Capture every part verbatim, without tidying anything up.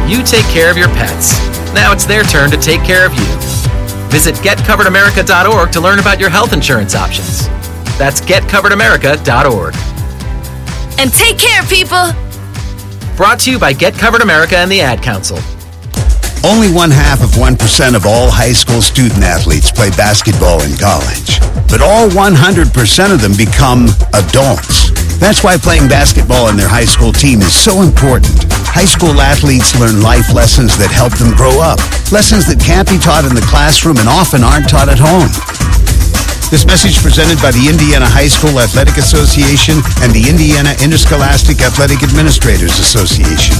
You take care of your pets. Now it's their turn to take care of you. Visit get covered america dot org to learn about your health insurance options. That's get covered america dot org. And take care, people! Brought to you by Get Covered America and the Ad Council. Only one half of one percent of all high school student athletes play basketball in college. But all one hundred percent of them become adults. That's why playing basketball in their high school team is so important. High school athletes learn life lessons that help them grow up. Lessons that can't be taught in the classroom and often aren't taught at home. This message presented by the Indiana High School Athletic Association and the Indiana Interscholastic Athletic Administrators Association.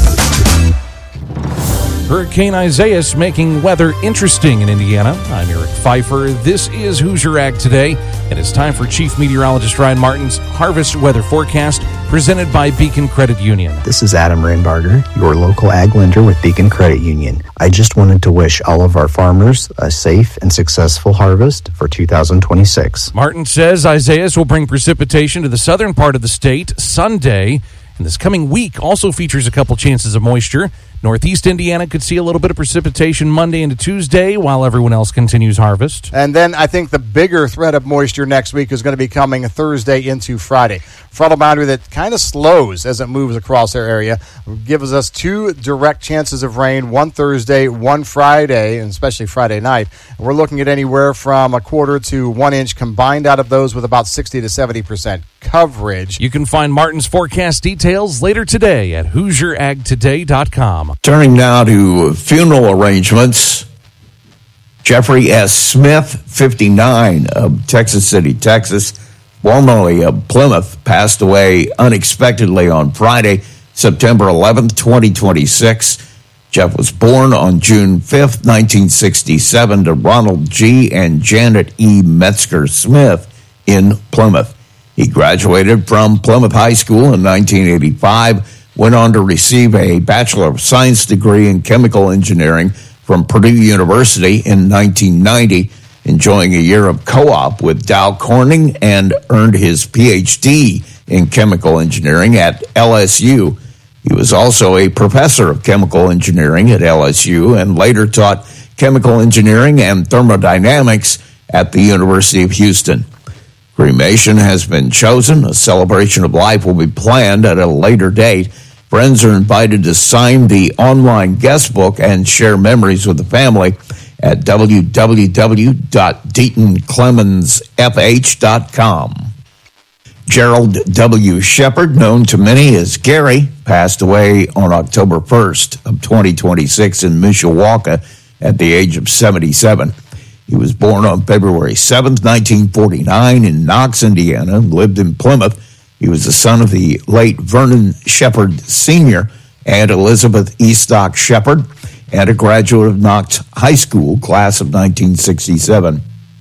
Hurricane Isaias making weather interesting in Indiana. I'm Eric Pfeiffer. This is Hoosier Ag Today, and it's time for Chief Meteorologist Ryan Martin's Harvest Weather Forecast, presented by Beacon Credit Union. This is Adam Rainbarger, your local ag lender with Beacon Credit Union. I just wanted to wish all of our farmers a safe and successful harvest for two thousand twenty-six. Martin says Isaias will bring precipitation to the southern part of the state Sunday, and this coming week also features a couple chances of moisture. Northeast Indiana could see a little bit of precipitation Monday into Tuesday while everyone else continues harvest. And then I think the bigger threat of moisture next week is going to be coming Thursday into Friday. Frontal boundary that kind of slows as it moves across our area gives us two direct chances of rain, one Thursday, one Friday, and especially Friday night. And we're looking at anywhere from a quarter to one inch combined out of those with about sixty to seventy percent coverage. You can find Martin's forecast details later today at hoosier ag today dot com. Turning now to funeral arrangements. Jeffrey S. Smith, fifty-nine, of Texas City, Texas, formerly of Plymouth, passed away unexpectedly on Friday, September eleventh, twenty twenty-six. Jeff was born on June fifth, nineteen sixty-seven, to Ronald G. and Janet E. Metzger Smith in Plymouth. He graduated from Plymouth High School in nineteen eighty-five, went on to receive a Bachelor of Science degree in Chemical Engineering from Purdue University in nineteen ninety, enjoying a year of co-op with Dow Corning, and earned his P H D in Chemical Engineering at L S U. He was also a professor of Chemical Engineering at L S U and later taught Chemical Engineering and Thermodynamics at the University of Houston. Cremation has been chosen. A celebration of life will be planned at a later date. Friends are invited to sign the online guest book and share memories with the family at w w w dot deaton clemens f h dot com. Gerald W. Shepard, known to many as Gary, passed away on October first of twenty twenty-six in Mishawaka at the age of seventy-seven. He was born on February seventh, nineteen forty-nine in Knox, Indiana, and lived in Plymouth. He was the son of the late Vernon Shepard Senior and Elizabeth Eastock Shepard, and a graduate of Knox High School, class of nineteen sixty-seven.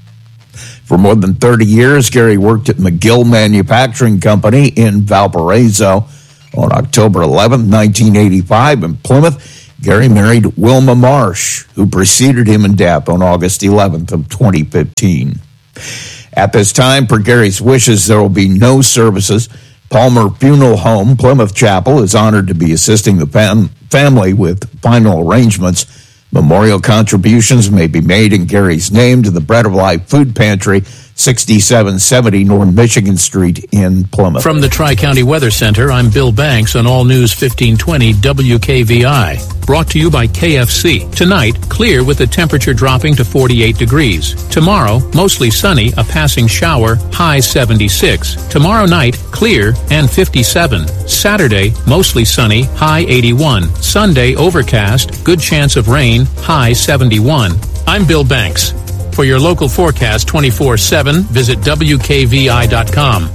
For more than thirty years, Gary worked at McGill Manufacturing Company in Valparaiso. On October eleventh, nineteen eighty-five, in Plymouth, Gary married Wilma Marsh, who preceded him in death on August eleventh of twenty fifteen. At this time, per Gary's wishes, there will be no services. Palmer Funeral Home, Plymouth Chapel, is honored to be assisting the fam- family with final arrangements. Memorial contributions may be made in Gary's name to the Bread of Life Food Pantry, sixty-seven seventy North Michigan Street in Plymouth. From the Tri-County Weather Center, I'm Bill Banks on All News fifteen twenty W K V I. Brought to you by K F C. Tonight, clear with the temperature dropping to forty-eight degrees. Tomorrow, mostly sunny, a passing shower, high seventy-six. Tomorrow night, clear and fifty-seven. Saturday, mostly sunny, high eighty-one. Sunday, overcast, good chance of rain, high seventy-one. I'm Bill Banks. For your local forecast twenty-four seven, visit W K V I dot com.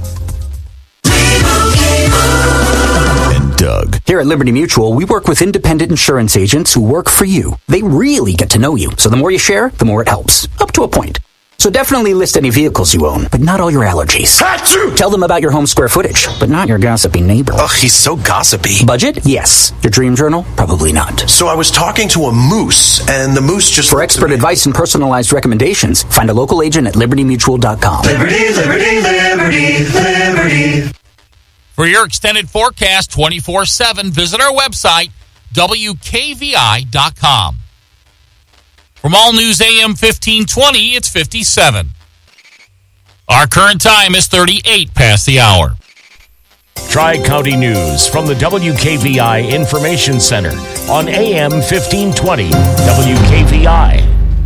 And Doug. Here at Liberty Mutual, we work with independent insurance agents who work for you. They really get to know you, so the more you share, the more it helps. Up to a point. So definitely list any vehicles you own, but not all your allergies. Achoo! Tell them about your home square footage, but not your gossipy neighbor. Ugh, he's so gossipy. Budget? Yes. Your dream journal? Probably not. So I was talking to a moose, and the moose just... For expert advice and personalized recommendations, find a local agent at liberty mutual dot com. Liberty, liberty, liberty, liberty. For your extended forecast twenty-four seven, visit our website, W K V I dot com. From All News A M fifteen twenty, it's fifty-seven. Our current time is thirty-eight past the hour. Tri-County News from the W K V I Information Center on A M fifteen twenty W K V I.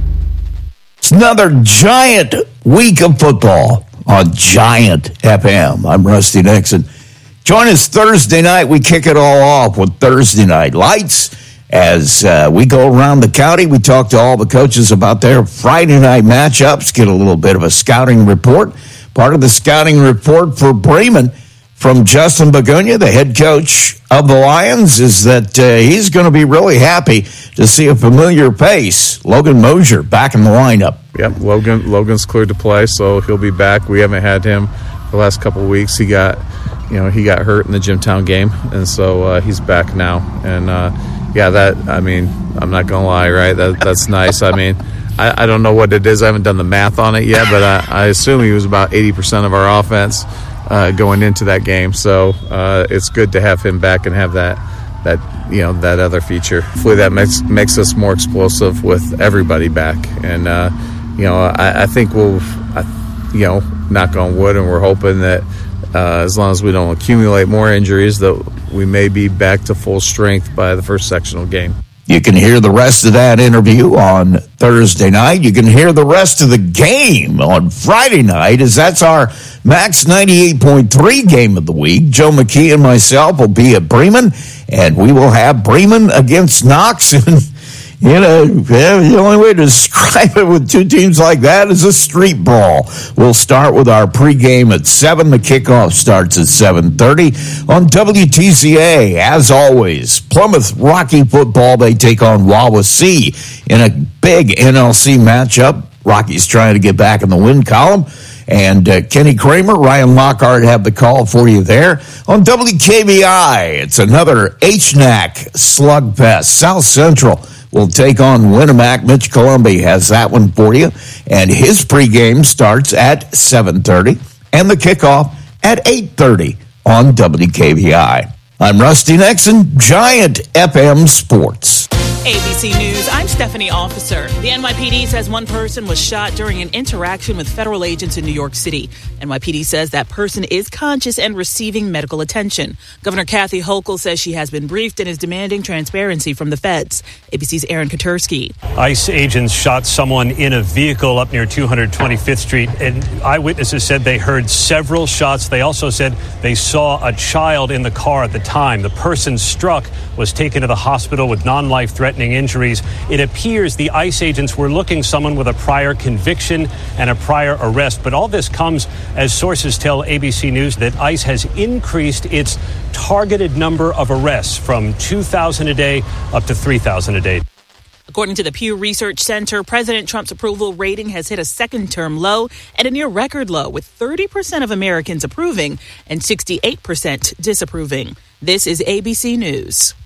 It's another giant week of football on Giant F M. I'm Rusty Nixon. Join us Thursday night. We kick it all off with Thursday Night Lights. As uh, we go around the county, we talk to all the coaches about their Friday night matchups, get a little bit of a scouting report. Part of the scouting report for Bremen from Justin Bagunia, the head coach of the Lions, is that uh, he's going to be really happy to see a familiar face, Logan Mosier, back in the lineup. Yep, Logan. Logan's cleared to play, so he'll be back. We haven't had him the last couple of weeks. He got, you know, he got hurt in the Jimtown game, and so uh, he's back now. And uh, yeah, that I mean, I'm not gonna lie, right? That that's nice. I mean, I, I don't know what it is. I haven't done the math on it yet, but I, I assume he was about eighty percent of our offense uh, going into that game. So uh, it's good to have him back and have that. that you know that other feature. Hopefully that makes makes us more explosive with everybody back, and uh, you know I, I think we'll I, you know knock on wood, and we're hoping that uh, as long as we don't accumulate more injuries, that we may be back to full strength by the first sectional game. You can hear the rest of that interview on Thursday night. You can hear the rest of the game on Friday night, as that's our Max ninety-eight point three game of the week. Joe McKee and myself will be at Bremen, and we will have Bremen against Knox. And, you know, the only way to describe it with two teams like that is a street brawl. We'll start with our pregame at seven. The kickoff starts at seven thirty on W T C A. As always, Plymouth Rocky football, they take on Wawasee in a big N L C matchup. Rocky's trying to get back in the win column. And uh, Kenny Kramer, Ryan Lockhart have the call for you there. On W K V I, it's another H N A C slugfest. South Central will take on Winnemac. Mitch Columbi has that one for you. And his pregame starts at seven thirty and the kickoff at eight thirty on W K V I. I'm Rusty Nixon, Giant F M Sports. A B C News, I'm Stephanie Officer. The N Y P D says one person was shot during an interaction with federal agents in New York City. N Y P D says that person is conscious and receiving medical attention. Governor Kathy Hochul says she has been briefed and is demanding transparency from the feds. A B C's Aaron Katersky. ICE agents shot someone in a vehicle up near two hundred twenty-fifth Street, and eyewitnesses said they heard several shots. They also said they saw a child in the car at the time. The person struck was taken to the hospital with non-life-threatening injuries. It appears the ICE agents were looking someone with a prior conviction and a prior arrest. But all this comes as sources tell A B C News that ICE has increased its targeted number of arrests from two thousand a day up to three thousand a day. According to the Pew Research Center, President Trump's approval rating has hit a second-term low at a near-record low, with thirty percent of Americans approving and sixty-eight percent disapproving. This is A B C News.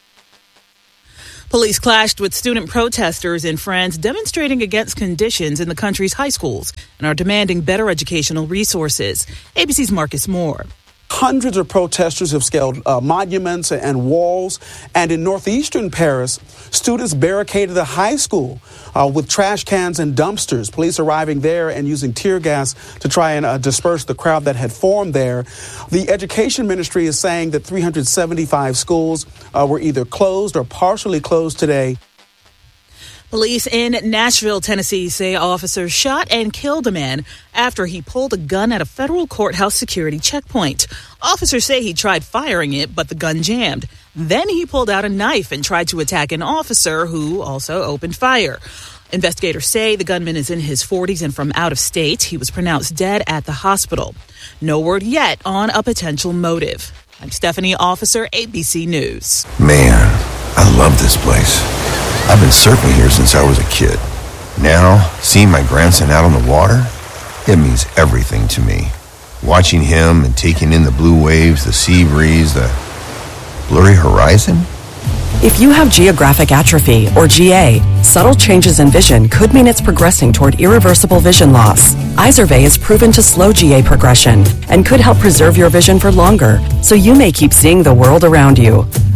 Police clashed with student protesters in France demonstrating against conditions in the country's high schools and are demanding better educational resources. A B C's Marcus Moore. Hundreds of protesters have scaled uh, monuments and walls. And in northeastern Paris, students barricaded a high school uh, with trash cans and dumpsters. Police arriving there and using tear gas to try and uh, disperse the crowd that had formed there. The education ministry is saying that three hundred seventy-five schools uh, were either closed or partially closed today. Police in Nashville, Tennessee say officers shot and killed a man after he pulled a gun at a federal courthouse security checkpoint. Officers say he tried firing it, but the gun jammed. Then he pulled out a knife and tried to attack an officer who also opened fire. Investigators say the gunman is in his forties and from out of state. He was pronounced dead at the hospital. No word yet on a potential motive. I'm Stephanie Officer, A B C News. Man, I love this place. I've been surfing here since I was a kid. Now, seeing my grandson out on the water, it means everything to me. Watching him and taking in the blue waves, the sea breeze, the blurry horizon. If you have geographic atrophy, or G A, subtle changes in vision could mean it's progressing toward irreversible vision loss. Izervay is proven to slow G A progression and could help preserve your vision for longer, so you may keep seeing the world around you.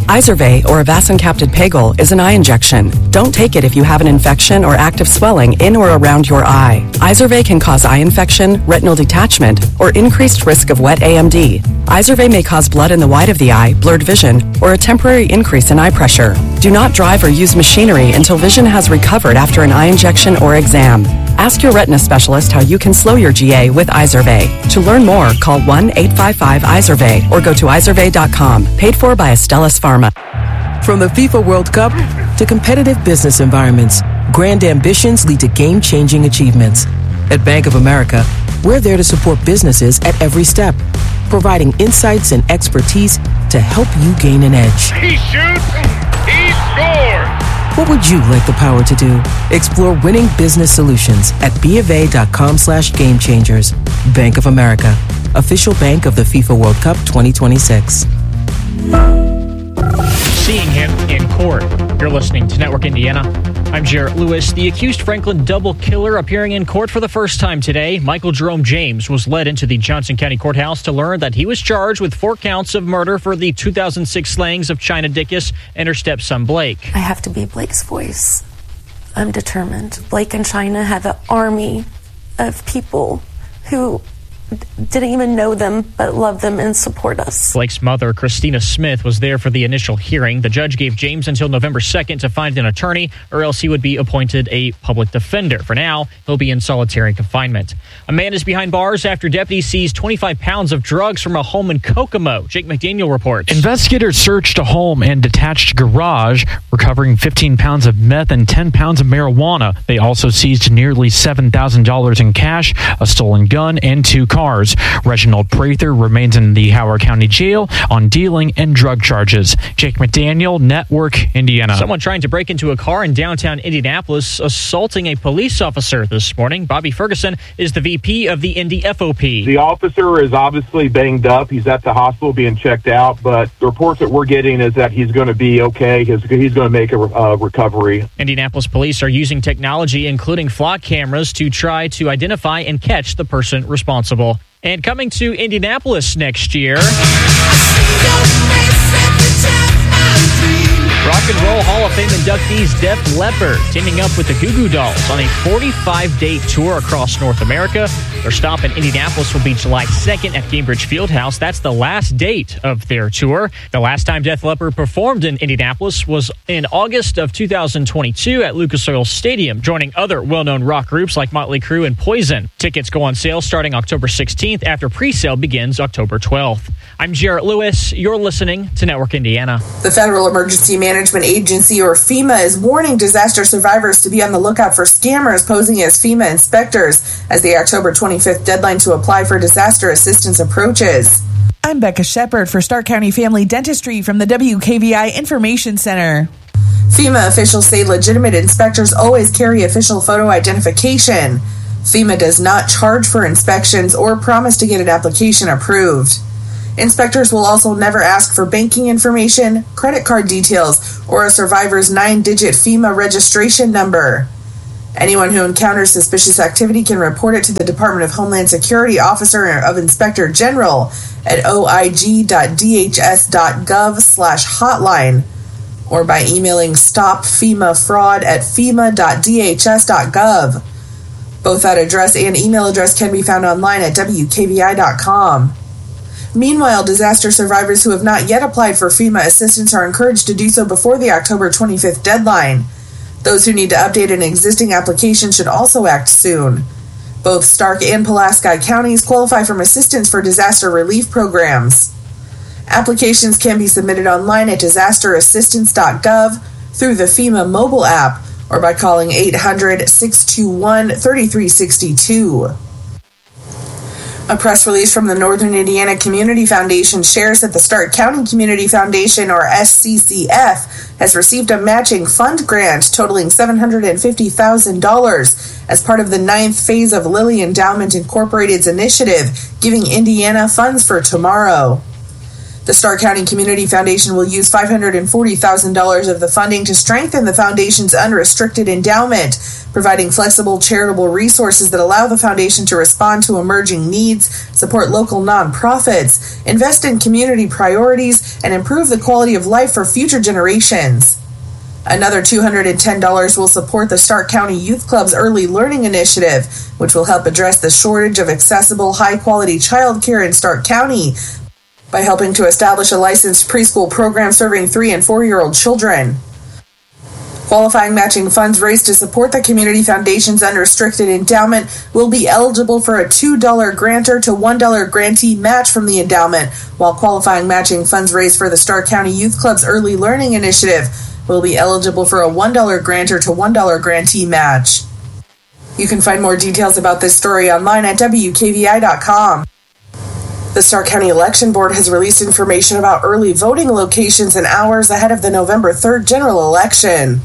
Izervay, or avacincaptad pegol, is an eye injection. Don't take it if you have an infection or active swelling in or around your eye. Izervay can cause eye infection, retinal detachment, or increased risk of wet A M D. Izervay may cause blood in the white of the eye, blurred vision, or a temporary increase in eye pressure. Do not drive or use machinery until vision has recovered after an eye injection or exam. Ask your retina specialist how you can slow your G A with Izervay. To learn more, call one eight five five Izervay or go to izervay dot com. Paid for by Astellas Pharma. From the FIFA World Cup to competitive business environments, grand ambitions lead to game-changing achievements. At Bank of America, we're there to support businesses at every step, providing insights and expertise to help you gain an edge. He shoots, he scores! What would you like the power to do? Explore winning business solutions at bofa.com slash game changers. Bank of America, official bank of the FIFA World Cup twenty twenty-six. Seeing him in court. You're listening to Network Indiana. I'm Jarrett Lewis. The accused Franklin double killer appearing in court for the first time today. Michael Jerome James was led into the Johnson County Courthouse to learn that he was charged with four counts of murder for the two thousand six slayings of China Dickus and her stepson Blake. I have to be Blake's voice. I'm determined. Blake and China have an army of people who didn't even know them, but love them and support us. Blake's mother, Christina Smith, was there for the initial hearing. The judge gave James until November second to find an attorney, or else he would be appointed a public defender. For now, he'll be in solitary confinement. A man is behind bars after deputies seized twenty-five pounds of drugs from a home in Kokomo. Jake McDaniel reports. Investigators searched a home and detached garage, recovering fifteen pounds of meth and ten pounds of marijuana. They also seized nearly seven thousand dollars in cash, a stolen gun, and two cars. Cars. Reginald Prather remains in the Howard County Jail on dealing and drug charges. Jake McDaniel, Network Indiana. Someone trying to break into a car in downtown Indianapolis, assaulting a police officer this morning. Bobby Ferguson is the V P of the Indy F O P. The officer is obviously banged up. He's at the hospital being checked out, but the reports that we're getting is that he's going to be okay. He's, he's going to make a uh, recovery. Indianapolis police are using technology, including flock cameras, to try to identify and catch the person responsible. And coming to Indianapolis next year, Rock and Roll Hall of Fame inductees Def Leppard teaming up with the Goo Goo Dolls on a forty-five day tour across North America. Their stop in Indianapolis will be July second at Gainbridge Fieldhouse. That's the last date of their tour. The last time Def Leppard performed in Indianapolis was in August of two thousand twenty-two at Lucas Oil Stadium, joining other well-known rock groups like Motley Crue and Poison. Tickets go on sale starting October sixteenth after pre-sale begins October twelfth. I'm Jarrett Lewis. You're listening to Network Indiana. The Federal Emergency Management Agency, or FEMA, is warning disaster survivors to be on the lookout for scammers posing as FEMA inspectors as the October twenty-fifth deadline to apply for disaster assistance approaches. I'm Becca Shepard for Stark County Family Dentistry from the W K V I Information Center. FEMA officials say legitimate inspectors always carry official photo identification. FEMA does not charge for inspections or promise to get an application approved. Inspectors will also never ask for banking information, credit card details, or a survivor's nine-digit FEMA registration number. Anyone who encounters suspicious activity can report it to the Department of Homeland Security Officer of Inspector General at oig dot d h s dot gov slash hotline or by emailing stopfemafraud at fema dot d h s dot gov. Both that address and email address can be found online at w k v i dot com. Meanwhile, disaster survivors who have not yet applied for FEMA assistance are encouraged to do so before the October twenty-fifth deadline. Those who need to update an existing application should also act soon. Both Stark and Pulaski counties qualify from assistance for disaster relief programs. Applications can be submitted online at disaster assistance dot gov, through the FEMA mobile app, or by calling eight hundred, six two one, three three six two. A press release from the Northern Indiana Community Foundation shares that the Stark County Community Foundation, or S C C F, has received a matching fund grant totaling seven hundred fifty thousand dollars as part of the ninth phase of Lilly Endowment Incorporated's initiative, Giving Indiana Funds for Tomorrow. The Stark County Community Foundation will use five hundred forty thousand dollars of the funding to strengthen the foundation's unrestricted endowment, providing flexible charitable resources that allow the foundation to respond to emerging needs, support local nonprofits, invest in community priorities, and improve the quality of life for future generations. Another two hundred ten dollars will support the Stark County Youth Club's Early Learning Initiative, which will help address the shortage of accessible, high-quality childcare in Stark County by helping to establish a licensed preschool program serving three- and four-year-old children. Qualifying matching funds raised to support the Community Foundation's unrestricted endowment will be eligible for a two dollars grantor to one dollar grantee match from the endowment, while qualifying matching funds raised for the Stark County Youth Club's Early Learning Initiative will be eligible for a one dollar grantor to one dollar grantee match. You can find more details about this story online at W K V I dot com. The Stark County Election Board has released information about early voting locations and hours ahead of the November third general election.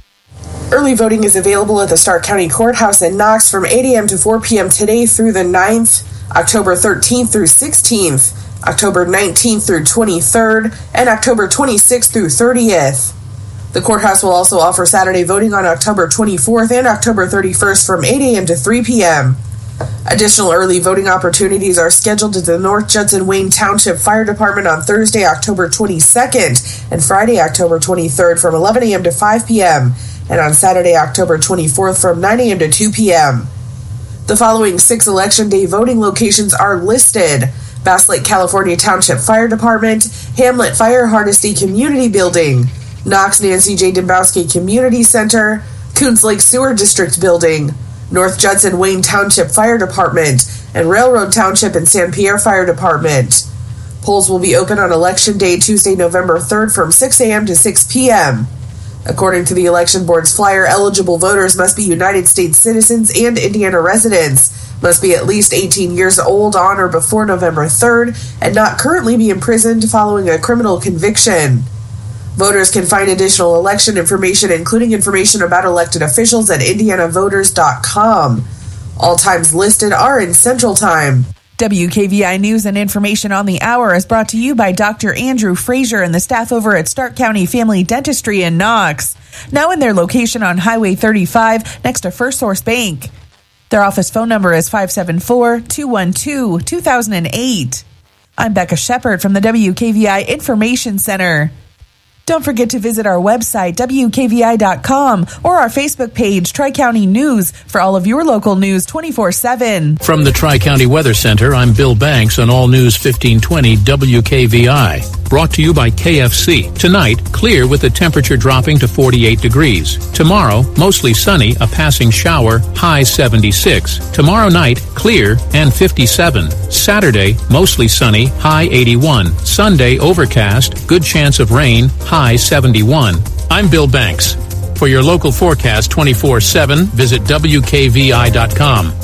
Early voting is available at the Stark County Courthouse in Knox from eight a.m. to four p.m. today through the ninth, October thirteenth through sixteenth, October nineteenth through twenty-third, and October twenty-sixth through thirtieth. The courthouse will also offer Saturday voting on October twenty-fourth and October thirty-first from eight a.m. to three p.m. Additional early voting opportunities are scheduled at the North Judson Wayne Township Fire Department on Thursday, October twenty-second, and Friday, October twenty-third from eleven a.m. to five p.m., and on Saturday, October twenty-fourth from nine a.m. to two p.m. The following six Election Day voting locations are listed: Bass Lake, California Township Fire Department, Hamlet Fire Hardesty Community Building, Knox Nancy J. Dembowski Community Center, Coons Lake Sewer District Building, North Judson Wayne Township Fire Department, and Railroad Township and San Pierre Fire Department. Polls will be open on Election Day, Tuesday, November third from six a.m. to six p.m. According to the Election Board's flyer, eligible voters must be United States citizens and Indiana residents, must be at least eighteen years old on or before November third, and not currently be imprisoned following a criminal conviction. Voters can find additional election information, including information about elected officials, at indiana voters dot com. All times listed are in Central Time. W K V I News and information on the hour is brought to you by Doctor Andrew Frazier and the staff over at Stark County Family Dentistry in Knox. Now in their location on Highway thirty-five next to First Source Bank. Their office phone number is five seven four, two one two, two thousand eight. I'm Becca Shepard from the W K V I Information Center. Don't forget to visit our website, W K V I dot com, or our Facebook page, Tri-County News, for all of your local news twenty-four seven. From the Tri-County Weather Center, I'm Bill Banks on All News fifteen twenty W K V I. Brought to you by K F C. Tonight, clear with the temperature dropping to forty-eight degrees. Tomorrow, mostly sunny, a passing shower, high seventy-six. Tomorrow night, clear and fifty-seven. Saturday, mostly sunny, high eighty-one. Sunday, overcast, good chance of rain, high seventy-one. I'm Bill Banks. For your local forecast twenty-four seven, visit W K V I dot com.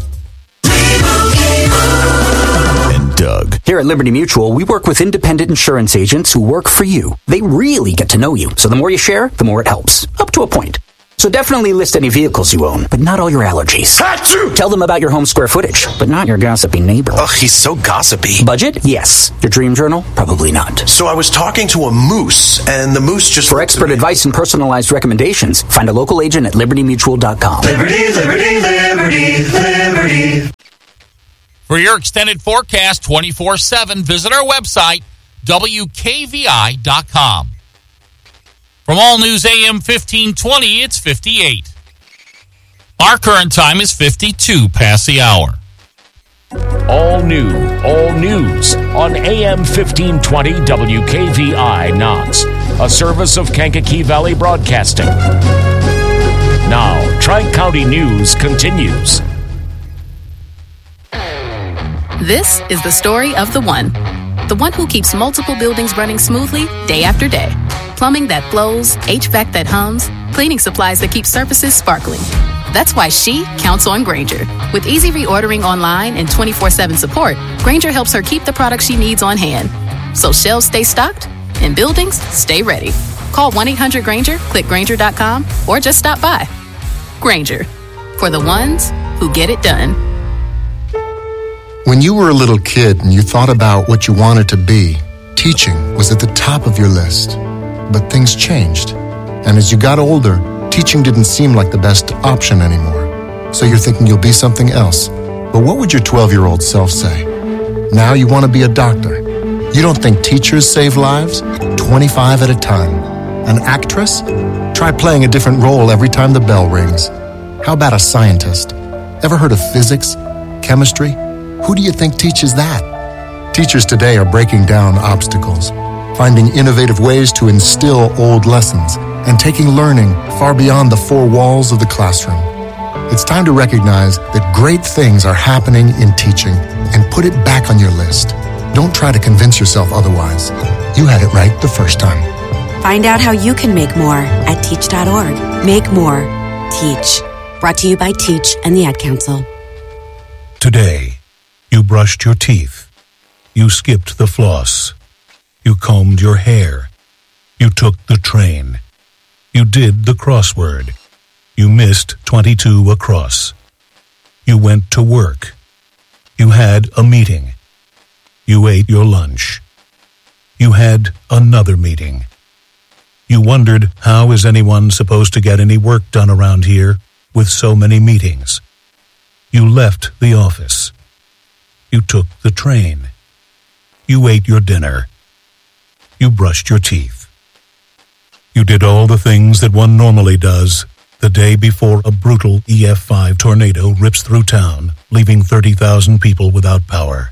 Doug. Here at Liberty Mutual, we work with independent insurance agents who work for you. They really get to know you, so the more you share, the more it helps. Up to a point. So definitely list any vehicles you own, but not all your allergies. Achoo! Tell them about your home square footage, but not your gossipy neighbor. Ugh, he's so gossipy. Budget? Yes. Your dream journal? Probably not. So I was talking to a moose, and the moose just... For expert advice and personalized recommendations, find a local agent at liberty mutual dot com. Liberty, liberty, liberty, liberty. For your extended forecast twenty-four seven, visit our website, W K V I dot com. From All News A M fifteen twenty, it's fifty-eight. Our current time is fifty-two past the hour. All new, all news on A M fifteen twenty W K V I Knox, a service of Kankakee Valley Broadcasting. Now, Tri-County News continues. This is the story of the one. The one who keeps multiple buildings running smoothly day after day. Plumbing that flows, H V A C that hums, cleaning supplies that keep surfaces sparkling. That's why she counts on Grainger. With easy reordering online and twenty-four seven support, Grainger helps her keep the products she needs on hand. So shelves stay stocked and buildings stay ready. Call one eight hundred Grainger, click Grainger dot com, or just stop by. Grainger, for the ones who get it done. When you were a little kid and you thought about what you wanted to be, teaching was at the top of your list. But things changed. And as you got older, teaching didn't seem like the best option anymore. So you're thinking you'll be something else. But what would your twelve-year-old self say? Now you want to be a doctor. You don't think teachers save lives? twenty-five at a time. An actress? Try playing a different role every time the bell rings. How about a scientist? Ever heard of physics? Chemistry? Who do you think teaches that? Teachers today are breaking down obstacles, finding innovative ways to instill old lessons, and taking learning far beyond the four walls of the classroom. It's time to recognize that great things are happening in teaching and put it back on your list. Don't try to convince yourself otherwise. You had it right the first time. Find out how you can make more at teach dot org. Make more. Teach. Brought to you by Teach and the Ad Council. Today, you brushed your teeth. You skipped the floss. You combed your hair. You took the train. You did the crossword. You missed twenty-two across. You went to work. You had a meeting. You ate your lunch. You had another meeting. You wondered, how is anyone supposed to get any work done around here with so many meetings? You left the office. You took the train. You ate your dinner. You brushed your teeth. You did all the things that one normally does the day before a brutal E F five tornado rips through town, leaving thirty thousand people without power.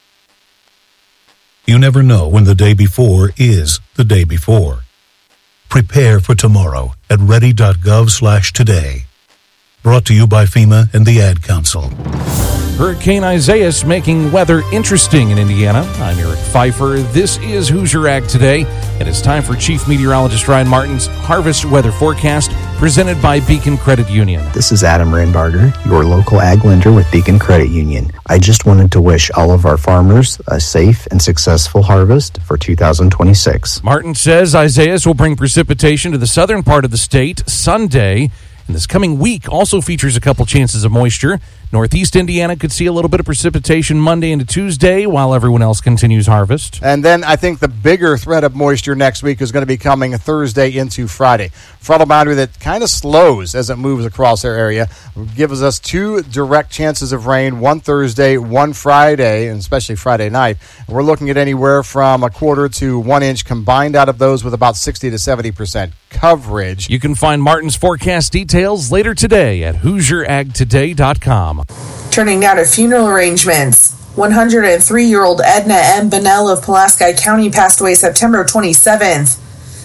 You never know when the day before is the day before. Prepare for tomorrow at ready.gov slash today. Brought to you by FEMA and the Ad Council. Hurricane Isaias making weather interesting in Indiana. I'm Eric Pfeiffer. This is Hoosier Ag Today, and it's time for Chief Meteorologist Ryan Martin's Harvest Weather Forecast, presented by Beacon Credit Union. This is Adam Rainbarger, your local ag lender with Beacon Credit Union. I just wanted to wish all of our farmers a safe and successful harvest for two thousand twenty-six. Martin says Isaias will bring precipitation to the southern part of the state Sunday. And this coming week also features a couple chances of moisture. Northeast Indiana could see a little bit of precipitation Monday into Tuesday while everyone else continues harvest. And then I think the bigger threat of moisture next week is going to be coming Thursday into Friday. Frontal boundary that kind of slows as it moves across our area. Gives us two direct chances of rain, one Thursday, one Friday, and especially Friday night. We're looking at anywhere from a quarter to one inch combined out of those with about sixty to seventy percent coverage. You can find Martin's forecast details later today at hoosier ag today dot com. Turning now to funeral arrangements. one hundred three-year-old Edna M. Bunnell of Pulaski County passed away September twenty-seventh.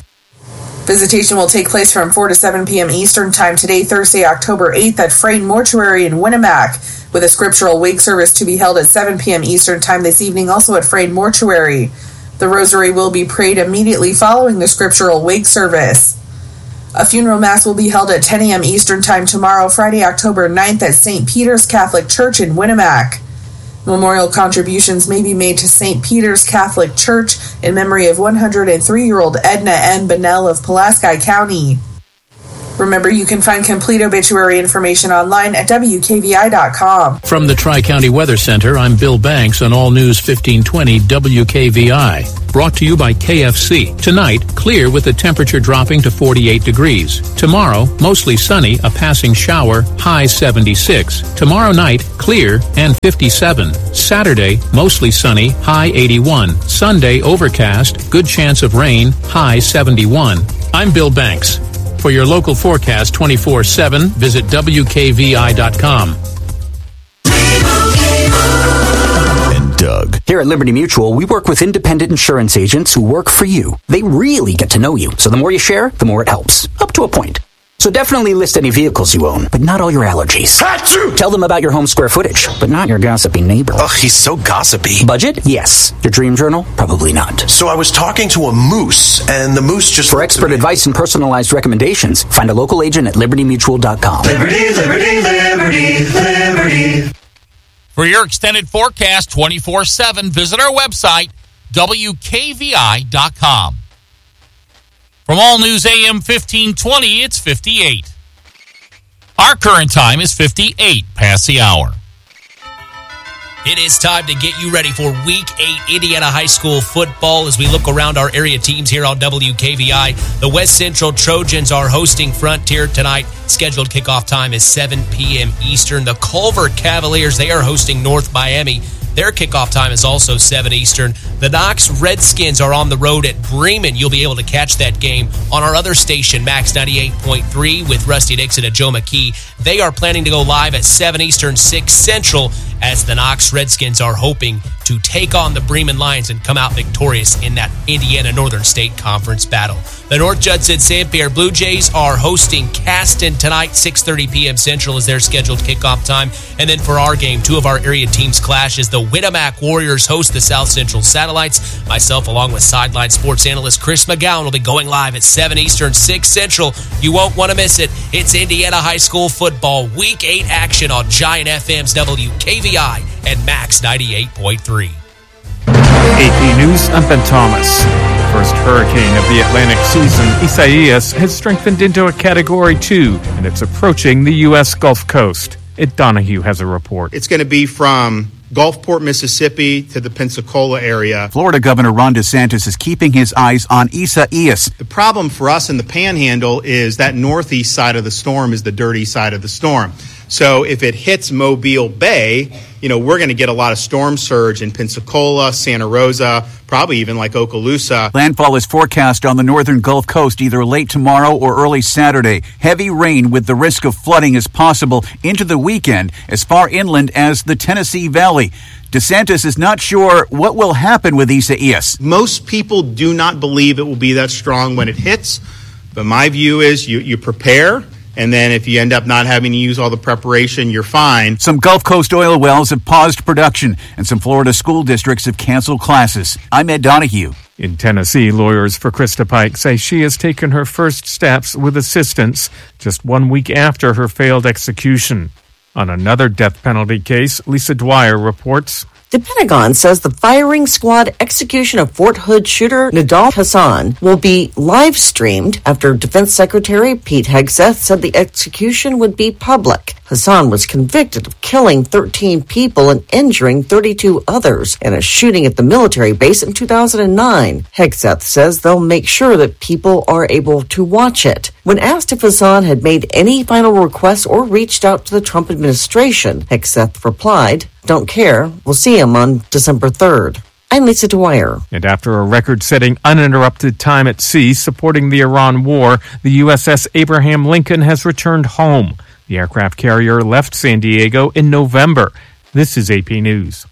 Visitation will take place from four to seven p.m. Eastern Time today, Thursday, October eighth at Frayne Mortuary in Winnemac, with a scriptural wake service to be held at seven p.m. Eastern Time this evening, also at Frayne Mortuary. The rosary will be prayed immediately following the scriptural wake service. A funeral mass will be held at ten a.m. Eastern Time tomorrow, Friday, October ninth at Saint Peter's Catholic Church in Winnemac. Memorial contributions may be made to Saint Peter's Catholic Church in memory of one hundred three-year-old Edna M. Bunnell of Pulaski County. Remember, you can find complete obituary information online at W K V I dot com. From the Tri-County Weather Center, I'm Bill Banks on All News fifteen twenty W K V I. Brought to you by K F C. Tonight, clear with the temperature dropping to forty-eight degrees. Tomorrow, mostly sunny, a passing shower, high seventy-six. Tomorrow night, clear and fifty-seven. Saturday, mostly sunny, high eighty-one. Sunday, overcast, good chance of rain, high seventy-one. I'm Bill Banks. For your local forecast twenty-four seven, visit W K V I dot com. And Doug. Here at Liberty Mutual, we work with independent insurance agents who work for you. They really get to know you, so the more you share, the more it helps. Up to a point. So definitely list any vehicles you own, but not all your allergies. Achoo! Tell them about your home square footage, but not your gossipy neighbor. Ugh, he's so gossipy. Budget? Yes. Your dream journal? Probably not. So I was talking to a moose, and the moose just... For expert advice and personalized recommendations, find a local agent at liberty mutual dot com. Liberty, liberty, liberty, liberty. For your extended forecast twenty-four seven, visit our website, W K V I dot com. From All News A M fifteen twenty, it's fifty-eight. Our current time is fifty-eight past the hour. It is time to get you ready for Week eight Indiana High School football as we look around our area teams here on W K V I. The West Central Trojans are hosting Frontier tonight. Scheduled kickoff time is seven p.m. Eastern. The Culver Cavaliers, they are hosting North Miami. Their kickoff time is also seven Eastern. The Knox Redskins are on the road at Bremen. You'll be able to catch that game on our other station, Max ninety-eight point three, with Rusty Dixon and Joe McKee. They are planning to go live at seven Eastern, six Central, as the Knox Redskins are hoping to take on the Bremen Lions and come out victorious in that Indiana Northern State Conference battle. The North Judson Saint Pierre Blue Jays are hosting Caston tonight, six thirty p.m. Central is their scheduled kickoff time. And then for our game, two of our area teams clash as the Winnemac Warriors host the South Central Satellites. Myself, along with sideline sports analyst Chris McGowan, will be going live at seven Eastern, six Central. You won't want to miss it. It's Indiana High School football, Week eight action on Giant F M's W K V I and Max ninety-eight point three. A P News, I'm Ben Thomas. The first hurricane of the Atlantic season, Isaias, has strengthened into a Category two, and it's approaching the U S Gulf Coast. Ed Donahue has a report. It's going to be from Gulfport, Mississippi to the Pensacola area. Florida Governor Ron DeSantis is keeping his eyes on Isaias. The problem for us in the Panhandle is that northeast side of the storm is the dirty side of the storm. So if it hits Mobile Bay, you know, we're going to get a lot of storm surge in Pensacola, Santa Rosa, probably even like Okaloosa. Landfall is forecast on the northern Gulf Coast either late tomorrow or early Saturday. Heavy rain with the risk of flooding is possible into the weekend as far inland as the Tennessee Valley. DeSantis is not sure what will happen with Isaias. Most people do not believe it will be that strong when it hits, but my view is you, you prepare. And then if you end up not having to use all the preparation, you're fine. Some Gulf Coast oil wells have paused production, and some Florida school districts have canceled classes. I'm Ed Donahue. In Tennessee, lawyers for Krista Pike say she has taken her first steps with assistance just one week after her failed execution. On another death penalty case, Lisa Dwyer reports. The Pentagon says the firing squad execution of Fort Hood shooter Nidal Hassan will be live streamed after Defense Secretary Pete Hegseth said the execution would be public. Hassan was convicted of killing thirteen people and injuring thirty-two others in a shooting at the military base in two thousand nine. Hegseth says they'll make sure that people are able to watch it. When asked if Hassan had made any final requests or reached out to the Trump administration, Hegseth replied, "Don't care. We'll see him on December third. I'm Lisa Dwyer. And after a record-setting uninterrupted time at sea supporting the Iran war, the U S S Abraham Lincoln has returned home. The aircraft carrier left San Diego in November. This is A P News.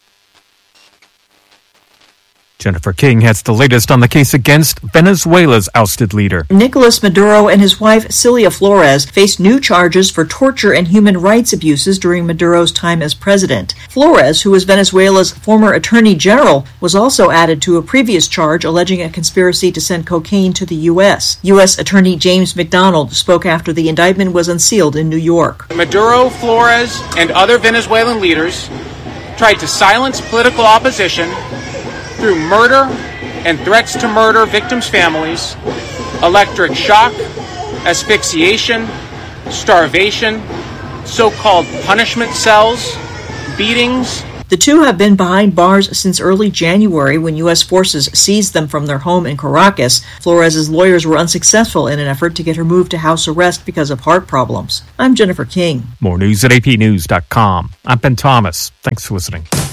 Jennifer King has the latest on the case against Venezuela's ousted leader. Nicolas Maduro and his wife, Cilia Flores, face new charges for torture and human rights abuses during Maduro's time as president. Flores, who was Venezuela's former attorney general, was also added to a previous charge alleging a conspiracy to send cocaine to the U S. U S Attorney James McDonald spoke after the indictment was unsealed in New York. Maduro, Flores, and other Venezuelan leaders tried to silence political opposition through murder and threats to murder victims' families, electric shock, asphyxiation, starvation, so-called punishment cells, beatings. The two have been behind bars since early January when U S forces seized them from their home in Caracas. Flores' lawyers were unsuccessful in an effort to get her moved to house arrest because of heart problems. I'm Jennifer King. More news at A P news dot com. I'm Ben Thomas. Thanks for listening.